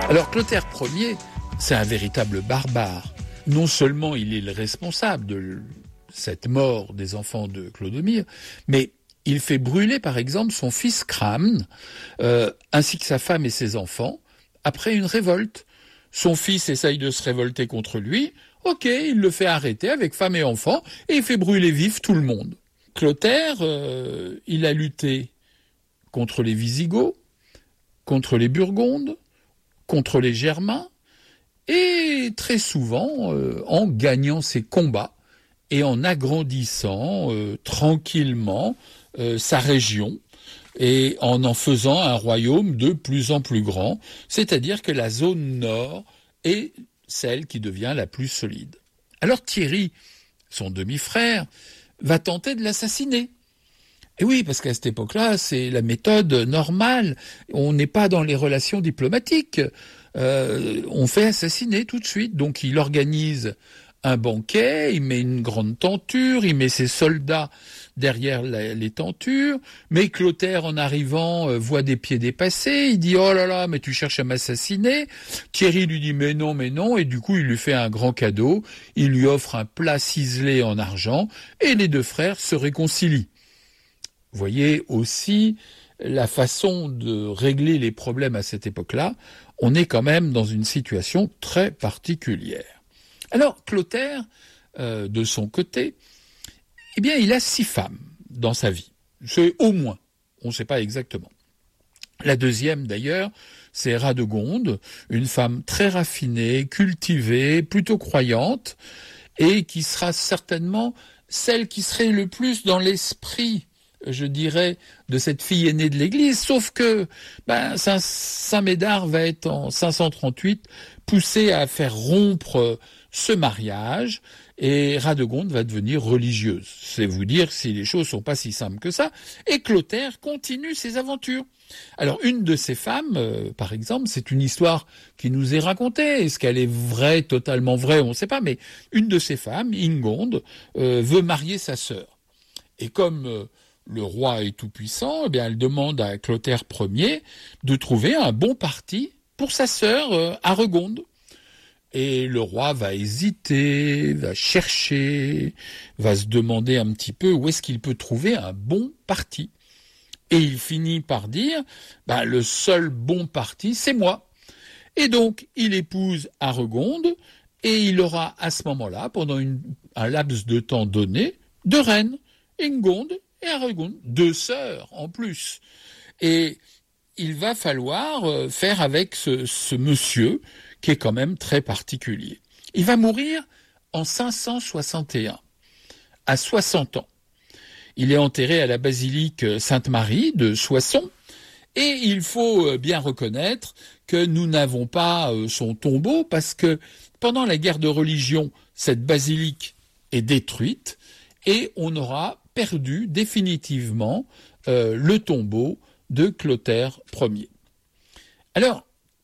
Alors Clotaire Ier, c'est un véritable barbare. Non seulement il est le responsable de cette mort des enfants de Clodomir, mais il fait brûler par exemple son fils Cramne, ainsi que sa femme et ses enfants, après une révolte. Son fils essaye de se révolter contre lui, ok, il le fait arrêter avec femme et enfants, et il fait brûler vif tout le monde. Clotaire, il a lutté contre les Visigoths, contre les Burgondes, contre les Germains, et très souvent en gagnant ses combats et en agrandissant tranquillement sa région et en faisant un royaume de plus en plus grand, c'est-à-dire que la zone nord est celle qui devient la plus solide. Alors Thierry, son demi-frère, va tenter de l'assassiner. Et oui, parce qu'à cette époque-là, c'est la méthode normale. On n'est pas dans les relations diplomatiques. On fait assassiner tout de suite. Donc il organise un banquet, il met une grande tenture, il met ses soldats derrière les tentures. Mais Clotaire, en arrivant, voit des pieds dépassés. Il dit « Oh là là, mais tu cherches à m'assassiner ». Thierry lui dit « Mais non ». Et du coup, il lui fait un grand cadeau. Il lui offre un plat ciselé en argent. Et les deux frères se réconcilient. Vous voyez aussi la façon de régler les problèmes à cette époque-là. On est quand même dans une situation très particulière. Alors, Clotaire, de son côté, eh bien, il a 6 femmes dans sa vie. C'est au moins, on ne sait pas exactement. La deuxième, d'ailleurs, c'est Radegonde, une femme très raffinée, cultivée, plutôt croyante, et qui sera certainement celle qui serait le plus dans l'esprit, je dirais, de cette fille aînée de l'Église, sauf que Saint Médard va être en 538 poussé à faire rompre ce mariage, et Radegonde va devenir religieuse. C'est vous dire si les choses sont pas si simples que ça. Et Clotaire continue ses aventures. Alors une de ces femmes, par exemple, c'est une histoire qui nous est racontée. Est-ce qu'elle est vraie, totalement vraie, on ne sait pas, mais une de ces femmes, Ingonde, veut marier sa sœur. Et comme le roi est tout-puissant, eh bien, elle demande à Clotaire Ier de trouver un bon parti pour sa sœur Aregonde. Et le roi va hésiter, va chercher, va se demander un petit peu où est-ce qu'il peut trouver un bon parti. Et il finit par dire, le seul bon parti, c'est moi. Et donc, il épouse Aregonde, et il aura à ce moment-là, pendant un laps de temps donné, 2 reines, Ingonde et Aregonde, 2 sœurs en plus. Et il va falloir faire avec ce monsieur qui est quand même très particulier. Il va mourir en 561, à 60 ans. Il est enterré à la basilique Sainte-Marie de Soissons, et il faut bien reconnaître que nous n'avons pas son tombeau, parce que pendant la guerre de religion, cette basilique est détruite, et on aura perdu définitivement le tombeau de Clotaire Ier. Alors,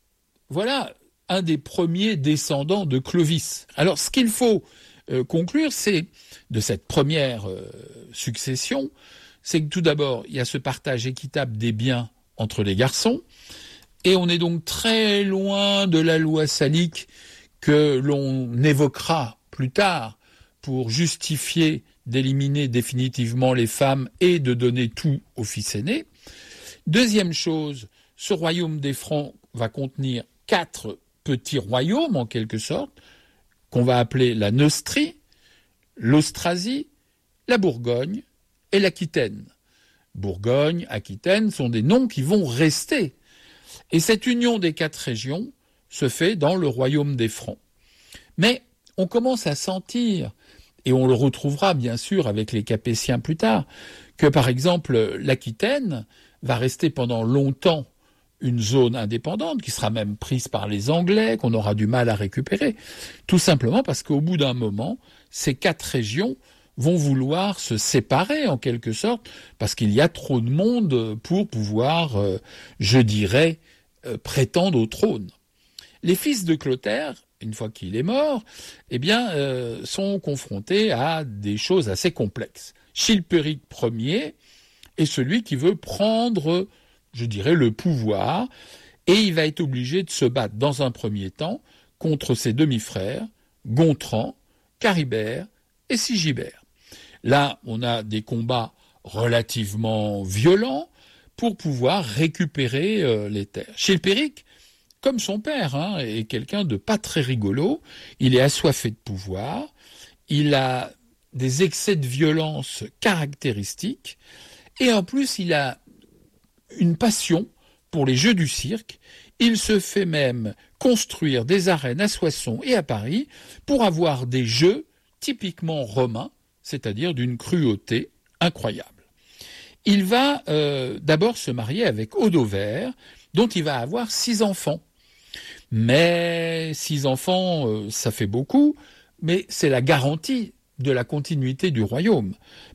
voilà un des premiers descendants de Clovis. Alors, ce qu'il faut conclure, c'est, de cette première succession, c'est que tout d'abord, il y a ce partage équitable des biens entre les garçons, et on est donc très loin de la loi salique que l'on évoquera plus tard pour justifier d'éliminer définitivement les femmes et de donner tout au fils aîné. Deuxième chose, ce royaume des Francs va contenir 4 petits royaumes, en quelque sorte, qu'on va appeler la Neustrie, l'Austrasie, la Bourgogne et l'Aquitaine. Bourgogne, Aquitaine sont des noms qui vont rester. Et cette union des 4 régions se fait dans le royaume des Francs. Mais on commence à sentir, et on le retrouvera bien sûr avec les Capétiens plus tard, que par exemple l'Aquitaine va rester pendant longtemps une zone indépendante, qui sera même prise par les Anglais, qu'on aura du mal à récupérer, tout simplement parce qu'au bout d'un moment, ces 4 régions vont vouloir se séparer en quelque sorte, parce qu'il y a trop de monde pour pouvoir, prétendre au trône. Les fils de Clotaire, une fois qu'il est mort, sont confrontés à des choses assez complexes. Chilpéric Ier est celui qui veut prendre, le pouvoir, et il va être obligé de se battre dans un premier temps contre ses demi-frères, Gontran, Charibert et Sigebert. Là, on a des combats relativement violents pour pouvoir récupérer les terres. Chilpéric, comme son père, est quelqu'un de pas très rigolo, il est assoiffé de pouvoir, il a des excès de violence caractéristiques, et en plus il a une passion pour les jeux du cirque. Il se fait même construire des arènes à Soissons et à Paris pour avoir des jeux typiquement romains, c'est-à-dire d'une cruauté incroyable. Il va d'abord se marier avec Audover, dont il va avoir 6 enfants. Mais 6 enfants, ça fait beaucoup, mais c'est la garantie de la continuité du royaume.